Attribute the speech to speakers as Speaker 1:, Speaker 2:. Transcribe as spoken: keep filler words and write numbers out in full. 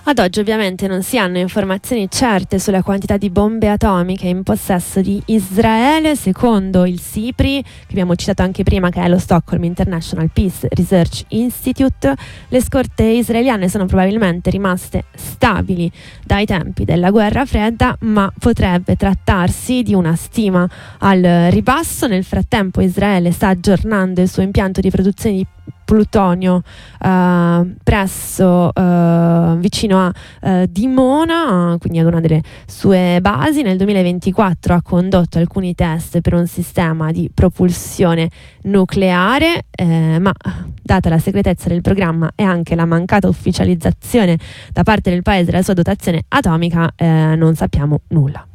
Speaker 1: Ad oggi ovviamente non si hanno informazioni certe sulla quantità di bombe atomiche in possesso di Israele. Secondo il SIPRI, che abbiamo citato anche prima, che è lo Stockholm International Peace Research Institute, le scorte israeliane sono probabilmente rimaste stabili dai tempi della guerra fredda, ma potrebbe trattarsi di una stima al ribasso. Nel frattempo Israele sta aggiornando il suo impianto di produzione di plutonio uh, presso uh, vicino a uh, Dimona, quindi ad una delle sue basi. Nel duemilaventiquattro ha condotto alcuni test per un sistema di propulsione nucleare, eh, ma data la segretezza del programma e anche la mancata ufficializzazione da parte del paese della sua dotazione atomica, eh, non sappiamo nulla.